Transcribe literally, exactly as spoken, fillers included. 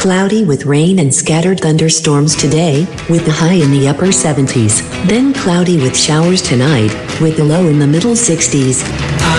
Cloudy with rain and scattered thunderstorms today, with the high in the upper seventies. Then cloudy with showers tonight, with the low in the middle sixties.